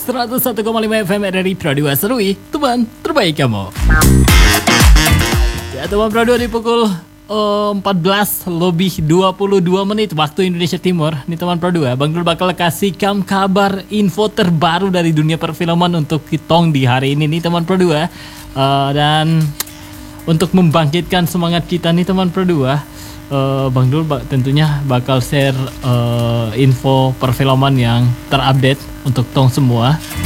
101,5 FM dari Pro 2 Serui, teman terbaik kamu. Ya teman Pro 2 di pukul 14 lebih 22 menit waktu Indonesia Timur. Nih teman Pro 2, Bang Dul bakal kasih kabar info terbaru dari dunia perfilman untuk kitong di hari ini nih teman Pro 2. Dan untuk membangkitkan semangat kita nih teman Pro 2, Bang Dul tentunya bakal share info perfilman yang terupdate untuk tong semua.